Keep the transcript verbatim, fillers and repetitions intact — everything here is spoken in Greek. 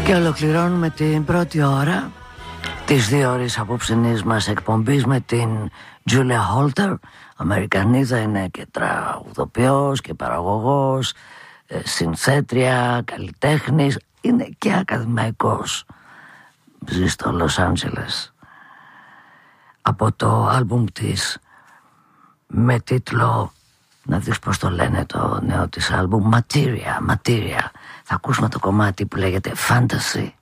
Και ολοκληρώνουμε την πρώτη ώρα της δύο ώρες απόψινής μας εκπομπής με την Τζούλια Χόλτερ. Αμερικανίδα, είναι και τραγουδοποιός και παραγωγός, συνθέτρια, καλλιτέχνης, είναι και ακαδημαϊκός. Ζει στο Λος Άντζελες. Από το άλμπουμ της με τίτλο, να δεις πως το λένε το νέο της άλμπουμ, Materia, Materia. Θα ακούσουμε το κομμάτι που λέγεται Fantasy.